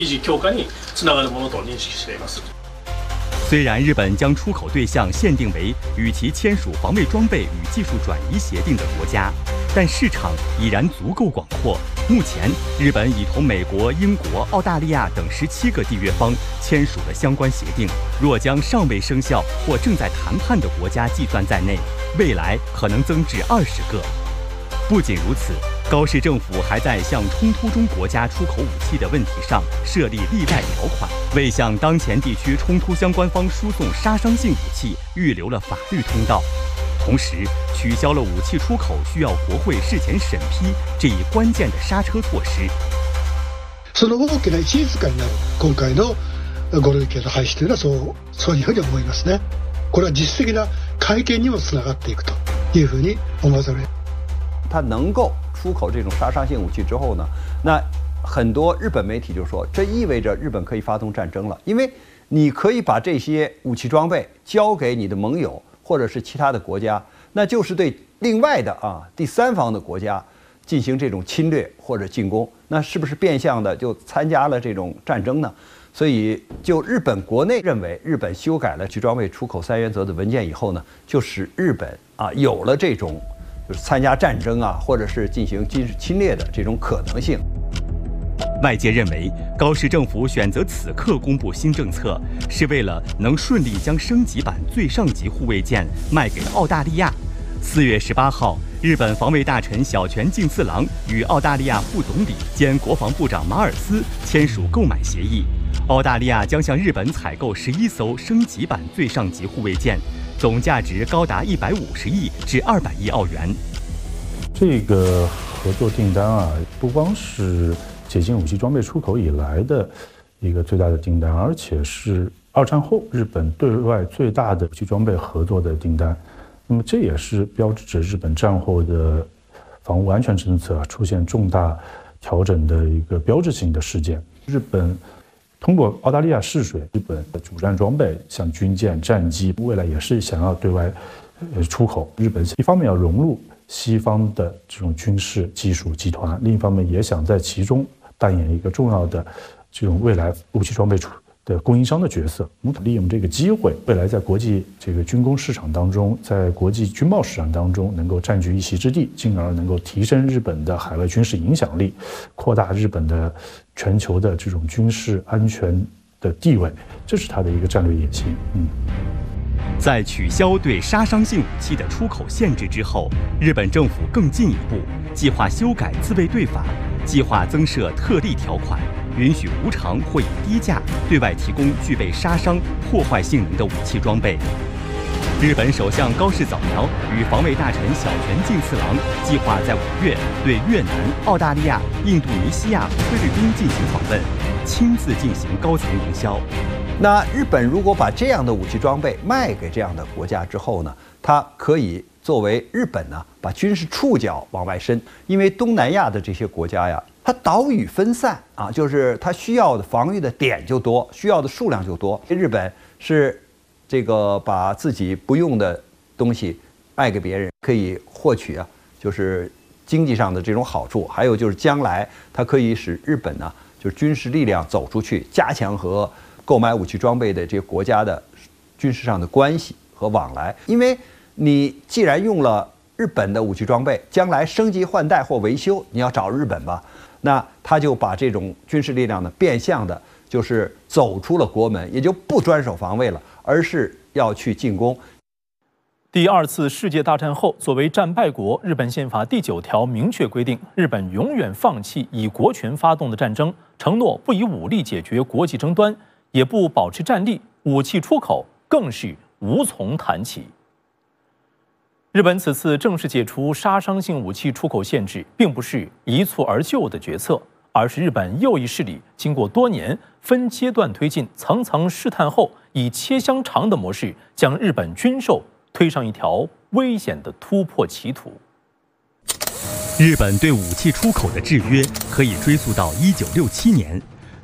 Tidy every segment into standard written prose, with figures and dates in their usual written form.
維持強化につながるものと認識しています。 虽然日本将出口对象限定为与其签署防卫装备与技术转移协定的国家，但市场已然足够广阔。目前，日本已同美国、英国、澳大利亚等17个缔约方签署了相关协定。若将尚未生效或正在谈判的国家计算在内，未来可能增至20个。不仅如此，高市政府还在向冲突中国家出口武器的问题上设立例外条款，为向当前地区冲突相关方输送杀伤性武器预留了法律通道，同时取消了武器出口需要国会事前审批这一关键的刹车措施。 その大きな一律化になる今回の5類型の廃止というのはそういうふうに思いますね。これは実質的な改憲にもつながっていくというふうに思わざるを得ない。 它能够出口这种杀伤性武器之后呢，那很多日本媒体就说，这意味着日本可以发动战争了，因为你可以把这些武器装备交给你的盟友或者是其他的国家，那就是对另外的第三方的国家进行这种侵略或者进攻，那是不是变相的就参加了这种战争呢？所以，就日本国内认为，日本修改了武器装备出口3原则的文件以后呢，就使日本有了这种就是参加战争或者是进行军事侵略的这种可能性。 外界认为，高市政府选择此刻公布新政策，是为了能顺利将升级版最上级护卫舰卖给澳大利亚。4月18号，日本防卫大臣小泉进次郎与澳大利亚副总理兼国防部长马尔斯签署购买协议，澳大利亚将向日本采购11艘升级版最上级护卫舰，总价值高达150亿至200亿澳元。 这个合作订单不光是解禁武器装备出口以来的一个最大的订单，而且是2战后日本对外最大的武器装备合作的订单。那么这也是标志着日本战后的防务安全政策出现重大调整的一个标志性的事件。日本通过澳大利亚试水日本的主战装备，像军舰、战机，未来也是想要对外出口。日本一方面要融入西方的这种军事技术集团，另一方面也想在其中扮演一个重要的这种未来武器装备的供应商的角色。我们利用这个机会，未来在国际这个军工市场当中，在国际军贸市场当中能够占据一席之地，进而能够提升日本的海外军事影响力，扩大日本的全球的这种军事安全的地位，这是它的一个战略野心。 在取消对杀伤性武器的出口限制之后，日本政府更进一步计划修改自卫队法，计划增设特例条款，允许无偿或以低价对外提供具备杀伤、破坏性能的武器装备。日本首相高市早苗与防卫大臣小泉进次郎计划在5月对越南、澳大利亚、印度尼西亚和菲律宾进行访问，亲自进行高层营销。 那日本如果把这样的武器装备卖给这样的国家之后呢，它可以作为日本把军事触角往外伸，因为东南亚的这些国家它岛屿分散就是它需要的防御的点就多，需要的数量就多。日本是这个把自己不用的东西卖给别人，可以获取就是经济上的这种好处，还有就是将来它可以使日本就是军事力量走出去，加强和购买武器装备的这些国家的军事上的关系和往来。因为你既然用了日本的武器装备，将来升级换代或维修你要找日本吧，那他就把这种军事力量变相的就是走出了国门，也就不专守防卫了，而是要去进攻。 第2次世界大战后，作为战败国，日本宪法第9条明确规定，日本永远放弃以国权发动的战争，承诺不以武力解决国际争端，也不保持战力，武器出口更是无从谈起。日本此次正式解除杀伤性武器出口限制，并不是一蹴而就的决策，而是日本右翼势力经过多年分阶段推进、层层试探后，以切香肠的模式，将日本军售推上一条危险的突破歧途。 日本对武器出口的制约可以追溯到1967年。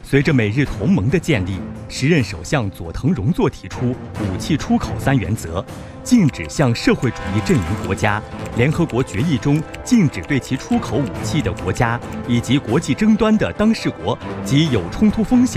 随着美日同盟的建立，时任首相佐藤荣作提出武器出口3原则，禁止向社会主义阵营国家、联合国决议中禁止对其出口武器的国家以及国际争端的当事国及有冲突风险